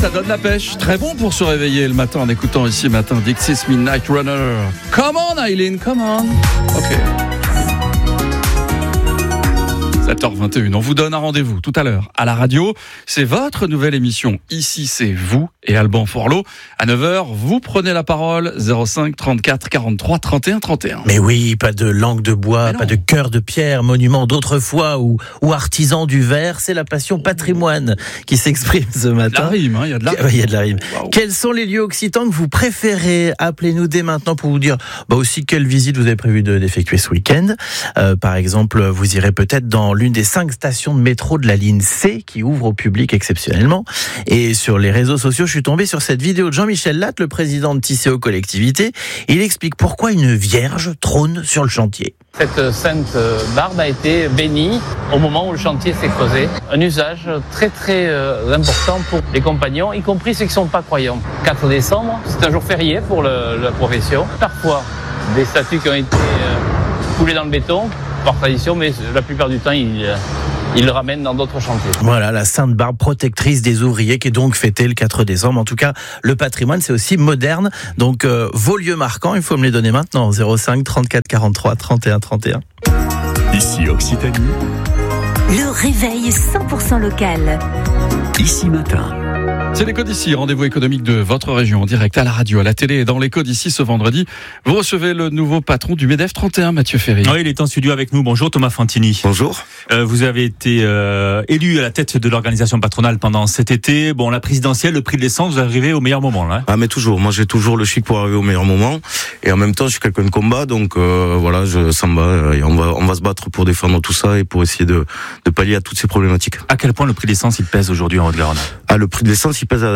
ça donne la pêche. Très bon pour se réveiller le matin en écoutant ici matin Dixie's Midnight Runner. Come on, Eileen, come on. Ok. 7h21, on vous donne un rendez-vous tout à l'heure à la radio. C'est votre nouvelle émission. Ici, c'est vous et Alban Forlot. À 9h, vous prenez la parole. 05 34 43 31 31. Mais oui, pas de langue de bois, pas de cœur de pierre, monument d'autrefois ou artisan du verre. C'est la passion patrimoine qui s'exprime ce matin. La rime, il y a de la rime. Il y a de la rime. Wow. Quels sont les lieux occitans que vous préférez ? Appelez-nous dès maintenant pour vous dire aussi quelle visite vous avez prévu d'effectuer ce week-end. Par exemple, vous irez peut-être dans l'une des 5 stations de métro de la ligne C qui ouvre au public exceptionnellement. Et sur les réseaux sociaux, je suis tombé sur cette vidéo de Jean-Michel Latte, le président de Tisséo Collectivité. Il explique pourquoi une vierge trône sur le chantier. Cette sainte barbe a été bénie au moment où le chantier s'est creusé. Un usage très important pour les compagnons, y compris ceux qui ne sont pas croyants. 4 décembre, c'est un jour férié pour la profession. Parfois, des statues qui ont été coulées dans le béton, par tradition, mais la plupart du temps, ils le ramènent dans d'autres chantiers. Voilà, la Sainte Barbe protectrice des ouvriers qui est donc fêtée le 4 décembre. En tout cas, le patrimoine, c'est aussi moderne. Donc, vos lieux marquants, il faut me les donner maintenant. 05 34 43 31 31. Ici Occitanie. Le réveil 100% local. Ici matin. C'est l'Écho d'ici, rendez-vous économique de votre région en direct à la radio, à la télé et dans l'Écho d'ici ce vendredi. Vous recevez le nouveau patron du MEDEF 31, Mathieu Ferry. Oui, il est en studio avec nous. Bonjour Thomas Fantini. Bonjour. Vous avez été élu à la tête de l'organisation patronale pendant cet été. Bon, la présidentielle, le prix de l'essence, vous arrivez au meilleur moment là. Ah mais toujours, moi j'ai toujours le chic pour arriver au meilleur moment. Et en même temps, je suis quelqu'un de combat, donc voilà, ça me va. Et on va se battre pour défendre tout ça et pour essayer de pallier à toutes ces problématiques. À quel point le prix de l'essence il pèse aujourd'hui en Haute-Garonne ? Le prix de l'essence, il pèse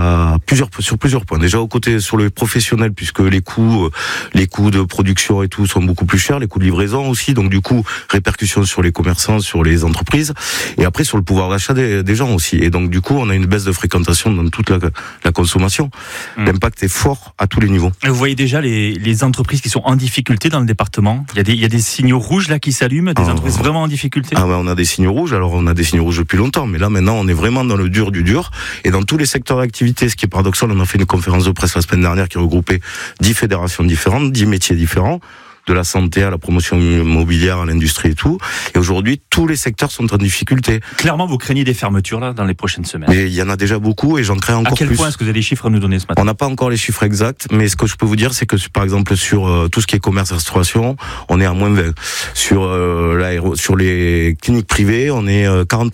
sur plusieurs points. Déjà sur le professionnel, puisque les coûts de production et tout sont beaucoup plus chers, les coûts de livraison aussi, donc du coup répercussions sur les commerçants, sur les entreprises, et après sur le pouvoir d'achat des gens aussi. Et donc du coup, on a une baisse de fréquentation dans toute la consommation. L'impact est fort à tous les niveaux. Vous voyez déjà les entreprises qui sont en difficulté dans le département. Il y a des signaux rouges là qui s'allument, des entreprises vraiment en difficulté. On a des signaux rouges. Alors on a des signaux rouges depuis longtemps, mais là maintenant on est vraiment dans le dur du dur. Et dans tous les secteurs d'activité, ce qui est paradoxal, on a fait une conférence de presse la semaine dernière qui regroupait 10 fédérations différentes, 10 métiers différents, de la santé à la promotion immobilière, à l'industrie et tout. Et aujourd'hui, tous les secteurs sont en difficulté. Clairement, vous craignez des fermetures là dans les prochaines semaines. Mais il y en a déjà beaucoup et j'en crains encore plus. À quel point est-ce que vous avez les chiffres à nous donner ce matin ? On n'a pas encore les chiffres exacts, mais ce que je peux vous dire, c'est que par exemple sur tout ce qui est commerce et restauration, on est à moins 20. Sur les cliniques privées, on est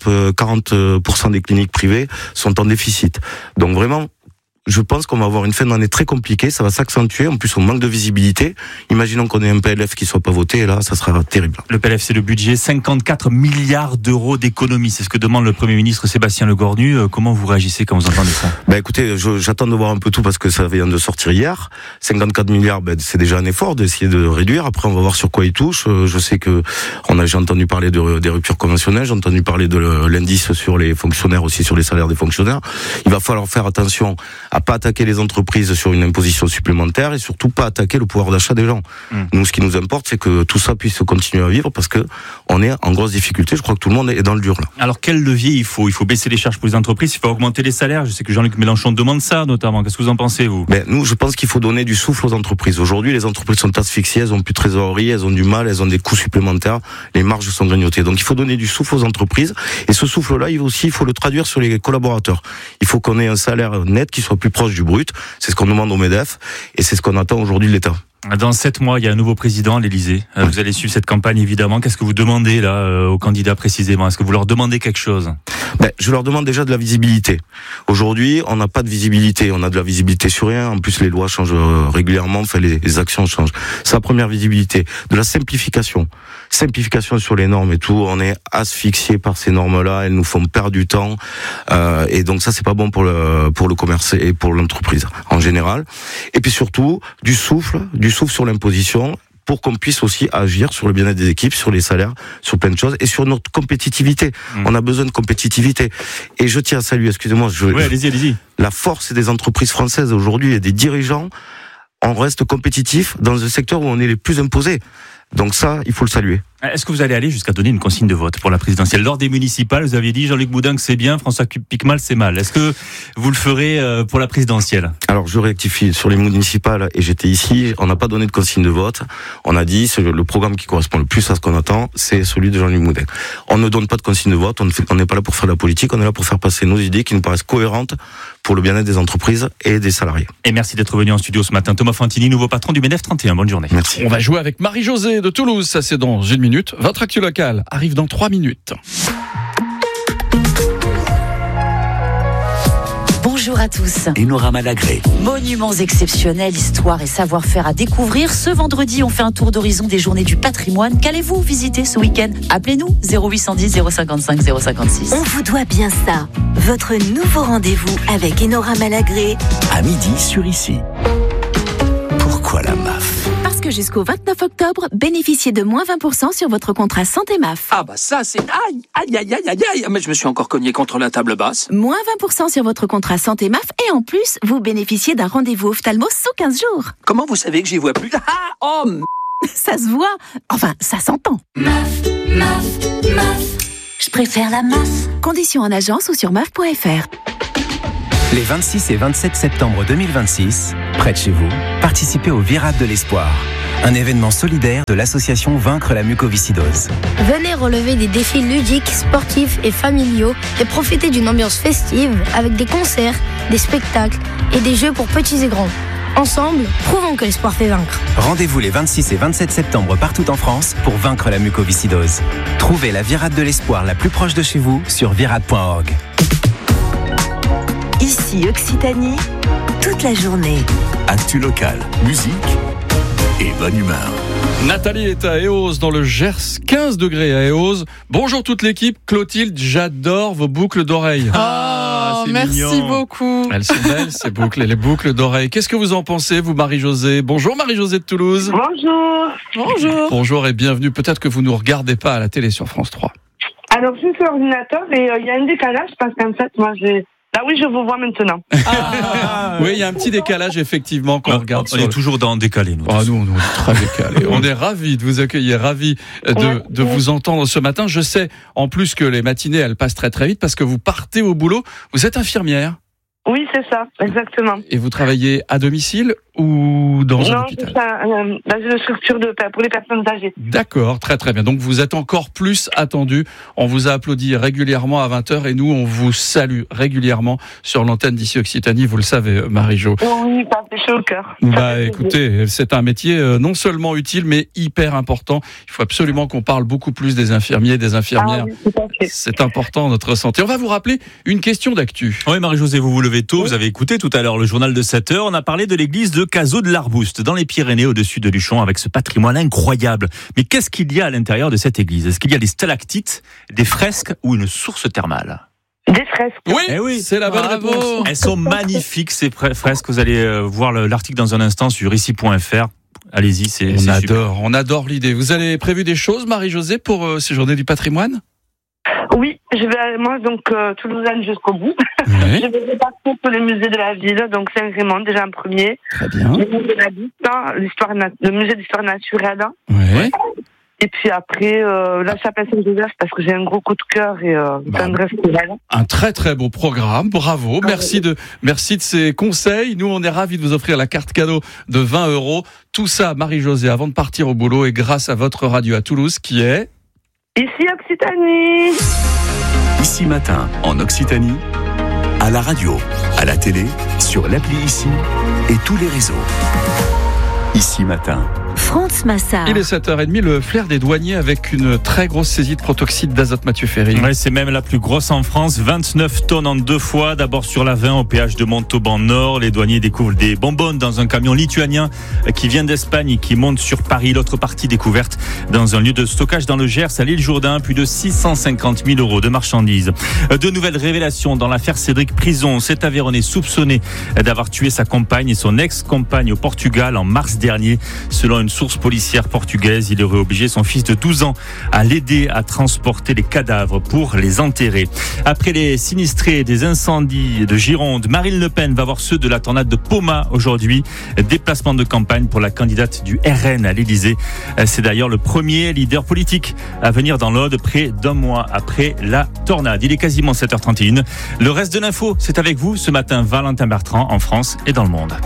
40% des cliniques privées sont en déficit. Donc vraiment, je pense qu'on va avoir une fin d'année très compliquée, ça va s'accentuer, en plus on manque de visibilité. Imaginons qu'on ait un PLF qui soit pas voté, et là ça sera terrible. Le PLF, c'est le budget, 54 milliards d'euros d'économies, c'est ce que demande le Premier ministre Sébastien Lecornu. Comment vous réagissez quand vous entendez ça ? Écoutez, j'attends de voir un peu tout parce que ça vient de sortir hier. 54 milliards, c'est déjà un effort d'essayer de réduire. Après, on va voir sur quoi il touche. Je sais que j'ai entendu parler des ruptures conventionnelles, j'ai entendu parler de l'indice sur les fonctionnaires, aussi sur les salaires des fonctionnaires. Il va falloir faire attention à pas attaquer les entreprises sur une imposition supplémentaire et surtout pas attaquer le pouvoir d'achat des gens. Nous, ce qui nous importe, c'est que tout ça puisse continuer à vivre parce que on est en grosse difficulté. Je crois que tout le monde est dans le dur là. Alors quel levier il faut ? Il faut baisser les charges pour les entreprises, il faut augmenter les salaires. Je sais que Jean-Luc Mélenchon demande ça notamment. Qu'est-ce que vous en pensez, vous ? Nous, je pense qu'il faut donner du souffle aux entreprises. Aujourd'hui, les entreprises sont asphyxiées, elles ont plus de trésorerie, elles ont du mal, elles ont des coûts supplémentaires, les marges sont grignotées. Donc il faut donner du souffle aux entreprises et ce souffle-là, il faut le traduire sur les collaborateurs. Il faut qu'on ait un salaire net qui soit plus proche du brut. C'est ce qu'on demande au MEDEF et c'est ce qu'on attend aujourd'hui de l'État. Dans 7 mois, il y a un nouveau président à l'Élysée. Vous allez suivre cette campagne, évidemment. Qu'est-ce que vous demandez là aux candidats précisément ? Est-ce que vous leur demandez quelque chose ? Je leur demande déjà de la visibilité. Aujourd'hui, on n'a pas de visibilité. On a de la visibilité sur rien. En plus, les lois changent régulièrement. Les actions changent. C'est la première visibilité. De la simplification. Simplification sur les normes et tout. On est asphyxié par ces normes-là. Elles nous font perdre du temps. Et donc ça, c'est pas bon pour le commerce et pour l'entreprise en général. Et puis surtout, du souffle sur l'imposition pour qu'on puisse aussi agir sur le bien-être des équipes, sur les salaires, sur plein de choses et sur notre compétitivité. On a besoin de compétitivité. Et je tiens à saluer, excusez-moi, allez-y. La force des entreprises françaises aujourd'hui et des dirigeants, on reste compétitifs dans un secteur où on est les plus imposés. Donc ça, il faut le saluer. Est-ce que vous allez aller jusqu'à donner une consigne de vote pour la présidentielle? Lors des municipales, vous aviez dit Jean-Luc Boudin que c'est bien, François Piquemal c'est mal. Est-ce que vous le ferez pour la présidentielle? Alors je rectifie, sur les municipales, et j'étais ici, on n'a pas donné de consigne de vote. On a dit, c'est le programme qui correspond le plus à ce qu'on attend, c'est celui de Jean-Luc Boudin. On ne donne pas de consigne de vote, on n'est pas là pour faire de la politique, on est là pour faire passer nos idées qui nous paraissent cohérentes pour le bien-être des entreprises et des salariés. Et merci d'être venu en studio ce matin. Thomas Fantini, nouveau patron du MEDEF 31. Bonne journée. Merci. On va jouer avec Marie-Josée de Toulouse, ça c'est dans une minute. Votre actu locale arrive dans 3 minutes. Bonjour à tous. Enora Malagré. Monuments exceptionnels, histoire et savoir-faire à découvrir. Ce vendredi, on fait un tour d'horizon des journées du patrimoine. Qu'allez-vous visiter ce week-end? Appelez-nous 0810 055 056. On vous doit bien ça. Votre nouveau rendez-vous avec Enora Malagré. À midi sur Ici. Pourquoi la MAF? Parce que jusqu'au 29 octobre, bénéficiez de moins 20% sur votre contrat santé MAF. Ah bah ça c'est... Aïe, mais je me suis encore cogné contre la table basse. Moins 20% sur votre contrat santé MAF et en plus, vous bénéficiez d'un rendez-vous ophtalmo sous 15 jours. Comment vous savez que j'y vois plus? Ça se voit. Enfin, ça s'entend. MAF. Je préfère la MAF. Conditions en agence ou sur MAF.fr. Les 26 et 27 septembre 2026, près de chez vous, participez au Virade de l'Espoir, un événement solidaire de l'association Vaincre la mucoviscidose. Venez relever des défis ludiques, sportifs et familiaux et profiter d'une ambiance festive avec des concerts, des spectacles et des jeux pour petits et grands. Ensemble, prouvons que l'espoir fait vaincre. Rendez-vous les 26 et 27 septembre partout en France pour vaincre la mucoviscidose. Trouvez la Virade de l'Espoir la plus proche de chez vous sur virade.org. Ici Occitanie, toute la journée. Actu locale, musique et bonne humeur. Nathalie est à Eauze dans le Gers, 15 degrés à Eauze. Bonjour toute l'équipe. Clotilde, j'adore vos boucles d'oreilles. C'est merci mignon. Beaucoup. Elles sont belles ces boucles, les boucles d'oreilles. Qu'est-ce que vous en pensez, vous Marie-Josée? Bonjour Marie-Josée de Toulouse. Bonjour. Bonjour et bienvenue. Peut-être que vous ne nous regardez pas à la télé sur France 3. Alors je suis sur l'ordinateur et il y a un décalage parce qu'en fait moi j'ai... Ah oui, je vous vois maintenant. Oui, il y a un petit décalage effectivement quand on regarde. On est toujours dans décalé, nous. Nous, on est très décalé. On est ravis de vous accueillir, ravis de vous entendre ce matin. Je sais en plus que les matinées, elles passent très très vite parce que vous partez au boulot. Vous êtes infirmière? Oui, c'est ça, exactement. Et vous travaillez à domicile ou dans un hôpital? Non, dans une structure pour les personnes âgées. D'accord, très très bien. Donc vous êtes encore plus attendu. On vous a applaudi régulièrement à 20h et nous, on vous salue régulièrement sur l'antenne d'Ici Occitanie. Vous le savez, Marie-Jo. Oui, ça fait chaud au cœur. Écoutez, c'est un métier non seulement utile, mais hyper important. Il faut absolument qu'on parle beaucoup plus des infirmiers, des infirmières. Oui, tout à fait. C'est important, notre santé. On va vous rappeler une question d'actu. Oui, Marie-Josée, vous vous levez tôt. Vous avez écouté tout à l'heure le journal de 7h. On a parlé de l'église de Cazaux de l'Arbouste, dans les Pyrénées, au-dessus de Luchon, avec ce patrimoine incroyable. Mais qu'est-ce qu'il y a à l'intérieur de cette église? Est-ce qu'il y a des stalactites, des fresques ou une source thermale? Des fresques. Oui, c'est la bonne réponse. Elles sont magnifiques, ces fresques. Vous allez voir l'article dans un instant sur ici.fr. Allez-y, c'est super. On adore l'idée. Vous avez prévu des choses, Marie-Josée, pour ces journées du patrimoine? Oui, je vais, moi, donc, toulousaine jusqu'au bout. Oui. Je vais repartir pour les musées de la ville, donc Saint-Grémond, déjà en premier. Très bien. Le musée de la Biste, le musée d'histoire naturelle. Oui. Et puis après, la chapelle Saint-Joseph, parce que j'ai un gros coup de cœur et tendresse pour elle. Un très très beau programme, bravo. Merci de ces conseils. Nous, on est ravis de vous offrir la carte cadeau de 20 €. Tout ça, Marie-Josée, avant de partir au boulot et grâce à votre radio à Toulouse qui est... Ici Occitanie. Ici matin, en Occitanie, à la radio, à la télé, sur l'appli Ici et tous les réseaux. Ici matin. France Massard. Il est 7h30, le flair des douaniers avec une très grosse saisie de protoxyde d'azote, Mathieu Ferry. Ouais, c'est même la plus grosse en France, 29 tonnes en 2 fois. D'abord sur la 20 au péage de Montauban Nord, les douaniers découvrent des bonbonnes dans un camion lituanien qui vient d'Espagne et qui monte sur Paris. L'autre partie découverte dans un lieu de stockage dans le Gers, à l'île Jourdain, plus de 650 000 € de marchandises. De nouvelles révélations dans l'affaire Cédric Prison. Cet Aveyronais soupçonné d'avoir tué sa compagne et son ex-compagne au Portugal en mars dernier. Selon une source source policière portugaise. Il aurait obligé son fils de 12 ans à l'aider à transporter les cadavres pour les enterrer. Après les sinistrés des incendies de Gironde, Marine Le Pen va voir ceux de la tornade de Poma aujourd'hui. Déplacement de campagne pour la candidate du RN à l'Élysée. C'est d'ailleurs le premier leader politique à venir dans l'Aude près d'un mois après la tornade. Il est quasiment 7h31. Le reste de l'info, c'est avec vous ce matin, Valentin Bertrand, en France et dans le monde.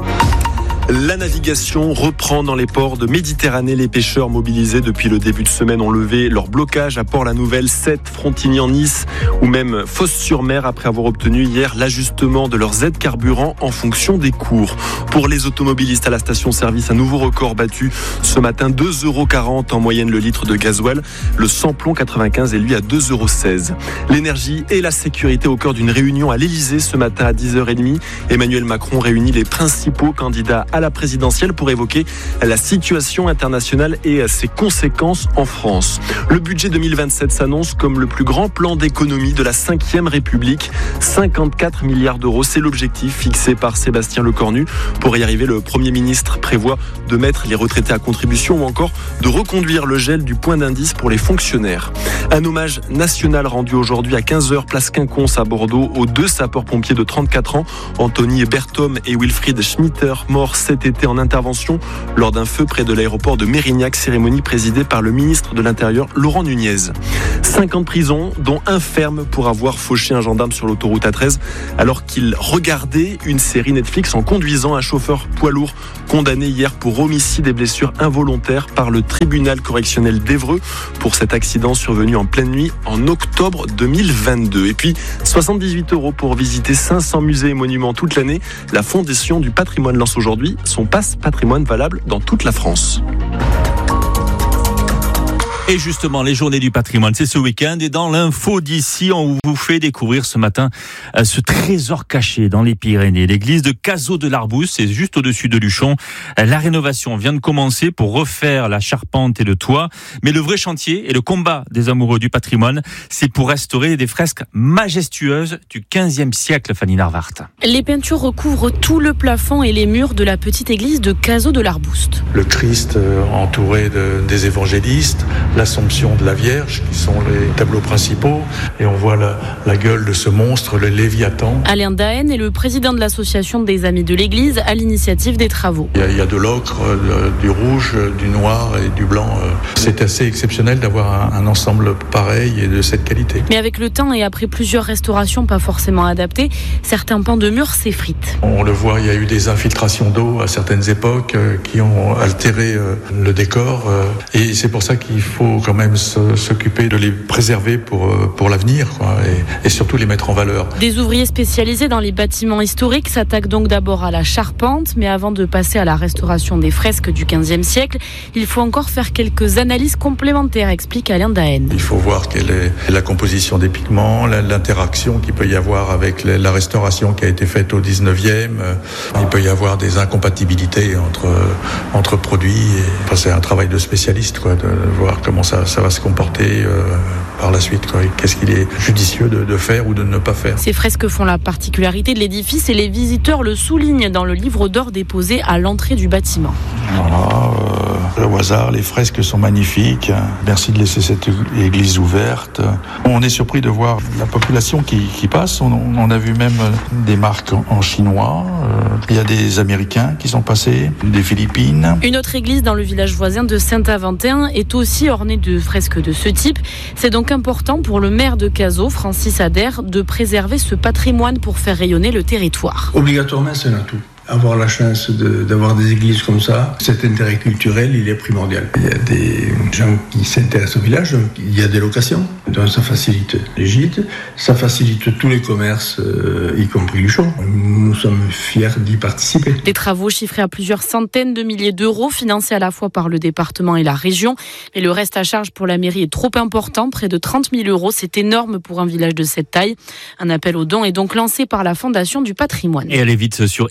La navigation reprend dans les ports de Méditerranée. Les pêcheurs mobilisés depuis le début de semaine ont levé leur blocage à Port-la-Nouvelle, Sète, Frontignan, Nice ou même Fos-sur-Mer après avoir obtenu hier l'ajustement de leurs aides carburant en fonction des cours. Pour les automobilistes à la station-service, un nouveau record battu ce matin, 2,40 € en moyenne le litre de gasoil. Le samplon 95 est lui à 2,16 €. L'énergie et la sécurité au cœur d'une réunion à l'Élysée ce matin à 10h30. Emmanuel Macron réunit les principaux candidats à la présidentielle pour évoquer la situation internationale et ses conséquences en France. Le budget 2027 s'annonce comme le plus grand plan d'économie de la 5e République. 54 milliards d'euros, c'est l'objectif fixé par Sébastien Lecornu. Pour y arriver, le Premier ministre prévoit de mettre les retraités à contribution ou encore de reconduire le gel du point d'indice pour les fonctionnaires. Un hommage national rendu aujourd'hui à 15h, place Quinconce à Bordeaux, aux 2 sapeurs-pompiers de 34 ans, Anthony Berthom et Wilfried Schmitter, morts cet été en intervention lors d'un feu près de l'aéroport de Mérignac, cérémonie présidée par le ministre de l'Intérieur Laurent Nunez. 5 ans de prison, dont un ferme pour avoir fauché un gendarme sur l'autoroute A13 alors qu'il regardait une série Netflix en conduisant. Un chauffeur poids lourd condamné hier pour homicide et blessures involontaires par le tribunal correctionnel d'Évreux pour cet accident survenu en pleine nuit en octobre 2022. Et puis 78 € pour visiter 500 musées et monuments toute l'année. La Fondation du patrimoine lance aujourd'hui son passe patrimoine valable dans toute la France. Et justement, les journées du patrimoine, c'est ce week-end. Et dans l'info d'ici, on vous fait découvrir ce matin ce trésor caché dans les Pyrénées. L'église de Cazaux de l'Arbousse, c'est juste au-dessus de Luchon. La rénovation vient de commencer pour refaire la charpente et le toit. Mais le vrai chantier et le combat des amoureux du patrimoine, c'est pour restaurer des fresques majestueuses du 15e siècle, Fanny Narvart. Les peintures recouvrent tout le plafond et les murs de la petite église de Cazaux de l'Arbousse. Le Christ entouré des évangélistes, l'Assomption de la Vierge, qui sont les tableaux principaux, et on voit la gueule de ce monstre, le Léviathan. Alain Daen est le président de l'association des Amis de l'Église à l'initiative des travaux. Il y a de l'ocre, du rouge, du noir et du blanc. C'est assez exceptionnel d'avoir un ensemble pareil et de cette qualité. Mais avec le temps et après plusieurs restaurations pas forcément adaptées, certains pans de murs s'effritent. On le voit, il y a eu des infiltrations d'eau à certaines époques qui ont altéré le décor, et c'est pour ça qu'il faut quand même s'occuper de les préserver pour l'avenir, quoi, et surtout les mettre en valeur. Des ouvriers spécialisés dans les bâtiments historiques s'attaquent donc d'abord à la charpente, mais avant de passer à la restauration des fresques du 15e siècle, il faut encore faire quelques analyses complémentaires, explique Alain Daen. Il faut voir quelle est la composition des pigments, l'interaction qu'il peut y avoir avec la restauration qui a été faite au 19e. Il peut y avoir des incompatibilités entre produits. Enfin, c'est un travail de spécialiste, quoi, de voir comment ça va se comporter par la suite, quoi. Qu'est-ce qu'il est judicieux de faire ou de ne pas faire. Ces fresques font la particularité de l'édifice et les visiteurs le soulignent dans le livre d'or déposé à l'entrée du bâtiment. Voilà, au hasard, les fresques sont magnifiques. Merci de laisser cette église ouverte. On est surpris de voir la population qui passe. On a vu même des marques en chinois. Il y a des Américains qui sont passés, des Philippines. Une autre église dans le village voisin de Saint-Aventin est aussi ornée de fresques de ce type. C'est donc important pour le maire de Cazaux, Francis Adair, de préserver ce patrimoine pour faire rayonner le territoire. Obligatoirement, c'est un atout. Avoir la chance d'avoir des églises comme ça, cet intérêt culturel, il est primordial. Il y a des gens qui s'intéressent au village, donc il y a des locations, donc ça facilite les gîtes, ça facilite tous les commerces, y compris Luchon. Nous sommes fiers d'y participer. Des travaux chiffrés à plusieurs centaines de milliers d'euros, financés à la fois par le département et la région. Mais le reste à charge pour la mairie est trop important, près de 30 000 €. C'est énorme pour un village de cette taille. Un appel aux dons est donc lancé par la Fondation du patrimoine. Et allez vite sur ici.fr.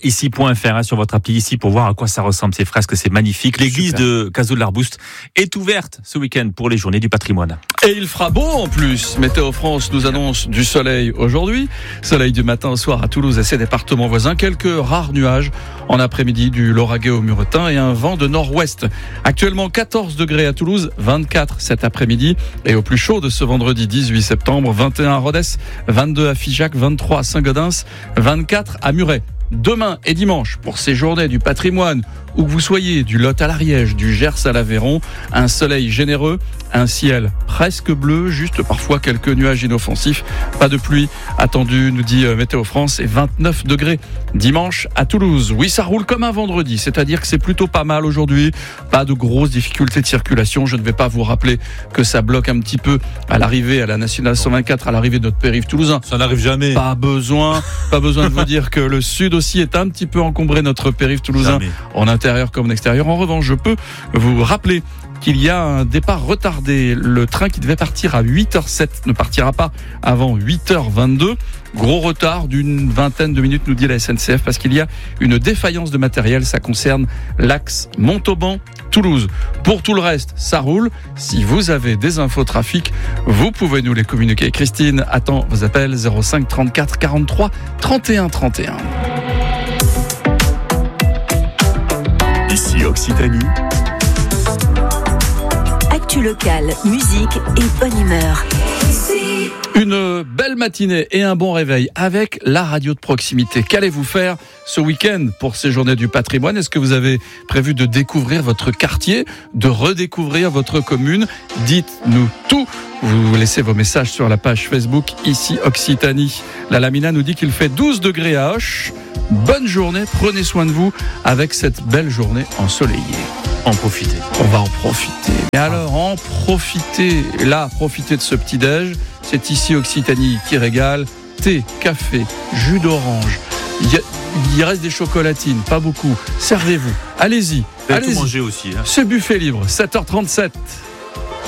ici.fr sur votre appli ici pour voir à quoi ça ressemble ces fresques, c'est magnifique. L'église de Cazaux de l'Arboust est ouverte ce week-end pour les journées du patrimoine. Et il fera beau en plus. Météo France nous annonce du soleil aujourd'hui. Soleil du matin au soir à Toulouse et ses départements voisins. Quelques rares nuages en après-midi du Lauragais au Muretin et un vent de nord-ouest. Actuellement 14 degrés à Toulouse, 24 cet après-midi. Et au plus chaud de ce vendredi 18 septembre, 21 à Rodez, 22 à Figeac, 23 à Saint-Gaudens, 24 à Muret. Demain et dimanche, pour ces journées du patrimoine, où que vous soyez, du Lot à l'Ariège, du Gers à l'Aveyron, un soleil généreux, un ciel presque bleu, juste parfois quelques nuages inoffensifs, pas de pluie attendue, nous dit Météo France, et 29 degrés dimanche à Toulouse. Oui, ça roule comme un vendredi, c'est-à-dire que c'est plutôt pas mal aujourd'hui, pas de grosses difficultés de circulation, je ne vais pas vous rappeler que ça bloque un petit peu à l'arrivée à la Nationale 124, à l'arrivée de notre périph' toulousain. Ça n'arrive jamais. Pas besoin de vous dire que le sud aussi est un petit peu encombré, notre périph' toulousain, en intérieur comme en extérieur. En revanche, je peux vous rappeler qu'il y a un départ retardé. Le train qui devait partir à 8h07 ne partira pas avant 8h22. Gros retard d'une vingtaine de minutes, nous dit la SNCF, parce qu'il y a une défaillance de matériel. Ça concerne l'axe Montauban-Toulouse. Pour tout le reste, ça roule. Si vous avez des infos trafic, vous pouvez nous les communiquer. Christine attend vos appels 05 34 43 31 31. Ici Occitanie. Actu locale, musique et bonne humeur. Une belle matinée et un bon réveil avec la radio de proximité. Qu'allez-vous faire ce week-end pour ces journées du patrimoine? Est-ce que vous avez prévu de découvrir votre quartier, de redécouvrir votre commune? Dites-nous tout. Vous laissez vos messages sur la page Facebook ici Occitanie. La Lamina nous dit qu'il fait 12 degrés à Auch. Bonne journée, prenez soin de vous avec cette belle journée ensoleillée. En profiter. On va en profiter. Mais alors, en profiter, profiter de ce petit-déj. C'est ici Occitanie qui régale. Thé, café, jus d'orange. Il reste des chocolatines, pas beaucoup. Servez-vous. Allez-y. Allez-y. Tout manger aussi. Ce buffet libre, 7h37.